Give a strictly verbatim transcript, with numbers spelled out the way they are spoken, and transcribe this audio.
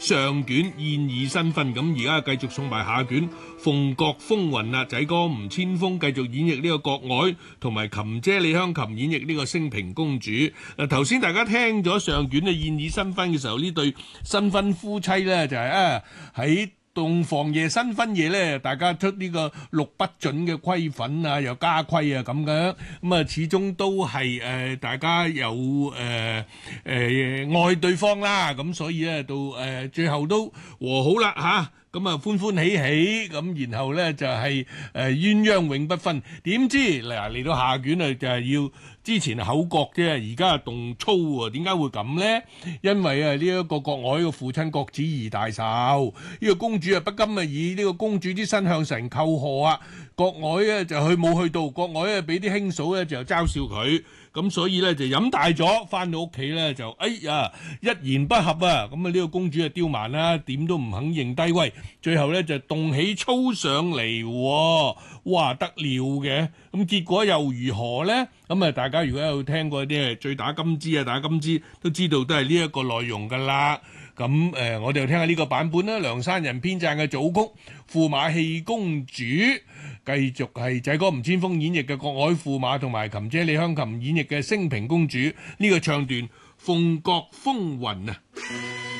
上卷燕爾新婚，咁而家繼續送埋下卷鳳閣風雲啦。仔哥吳千鋒繼續演繹呢個國外，同埋琴姐李香琴演繹呢個升平公主。嗱，頭先大家聽咗上卷嘅燕爾新婚嘅時候，呢對新婚夫妻咧就係啊喺洞房夜新婚夜咧，大家出呢個六不准嘅規粉啊，又加規啊咁樣，咁啊始終都係誒、呃、大家有誒誒、呃呃、愛對方啦，咁所以咧到誒、呃、最後都和好啦嚇。咁啊歡歡喜喜咁，然後咧就係誒鴛鴦永不分。點知嗱嚟到下卷啊，就係要之前口角啫，而家係動粗喎。點解會咁咧？因為啊呢一個國外嘅父親郭子儀大壽，呢個公主啊不甘啊以呢個公主之身向神叩賀啊。國外咧就去冇去到，國外咧俾啲兄嫂咧就嘲笑佢。咁所以咧就飲大咗，翻到屋企咧就哎呀一言不合啊！咁啊呢個公主就刁蠻啦，點都唔肯認低威，最後咧就動起粗上嚟，哇得了嘅！咁結果又如何咧？咁啊大家如果有聽過啲醉打金枝啊、打金枝，都知道都係呢一個內容噶啦。咁誒、呃，我哋就聽下呢個版本啦。梁山人編撰嘅組曲《駙馬戲公主》，繼續係仔哥吳千鋒演繹嘅國外駙馬，同埋琴姐李香琴演繹嘅升平公主。呢、這個唱段《鳳閣風雲》啊。